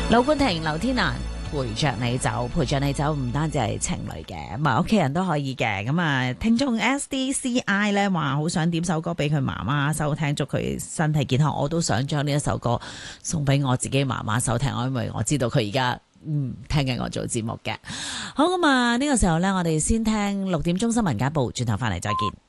劉冠廷、劉天蘭陪着你走，陪着你走唔單止係情侶嘅，埋屋企人都可以嘅。咁啊，聽眾 SDCI 咧話好想點首歌俾佢媽媽收聽，祝佢身體健康。我都想將呢一首歌送俾我自己媽媽收聽，因為我知道佢而家聽緊我做節目嘅。好，咁啊，呢個時候呢，我哋先聽6點鐘新聞簡報，轉頭翻嚟再見。